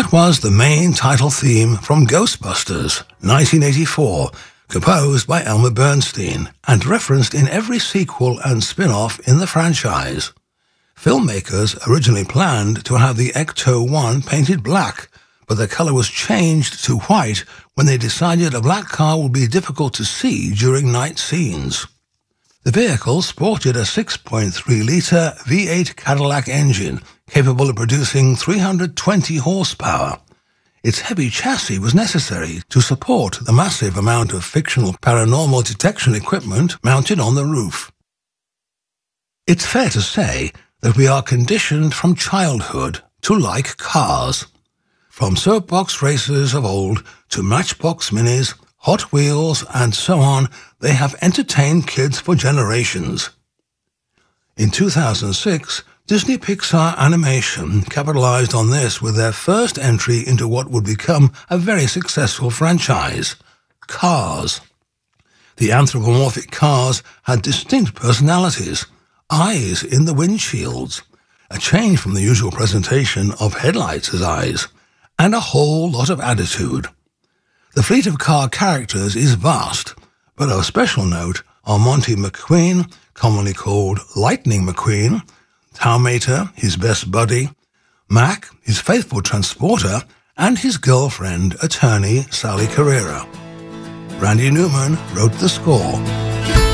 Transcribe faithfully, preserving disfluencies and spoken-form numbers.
That was the main title theme from Ghostbusters, nineteen eighty-four, composed by Elmer Bernstein and referenced in every sequel and spin-off in the franchise. Filmmakers originally planned to have the Ecto one painted black, but the color was changed to white when they decided a black car would be difficult to see during night scenes. The vehicle sported a six point three litre V eight Cadillac engine capable of producing three hundred twenty horsepower. Its heavy chassis was necessary to support the massive amount of fictional paranormal detection equipment mounted on the roof. It's fair to say that we are conditioned from childhood to like cars. From soapbox racers of old to Matchbox Minis, Hot Wheels, and so on, they have entertained kids for generations. In two thousand six, Disney Pixar Animation capitalized on this with their first entry into what would become a very successful franchise, Cars. The anthropomorphic cars had distinct personalities, eyes in the windshields, a change from the usual presentation of headlights as eyes, and a whole lot of attitude. The fleet of car characters is vast, but of special note are Monty McQueen, commonly called Lightning McQueen, Towmater, his best buddy, Mac, his faithful transporter, and his girlfriend, attorney Sally Carrera. Randy Newman wrote the score.